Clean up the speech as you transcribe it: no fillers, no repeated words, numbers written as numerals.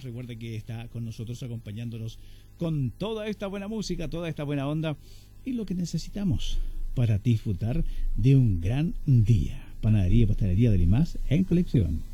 Limas. Recuerde que está con nosotros acompañándonos con toda esta buena música, toda esta buena onda y lo que necesitamos para disfrutar de un gran día. Panadería y Pastelería de Limas en Concepción.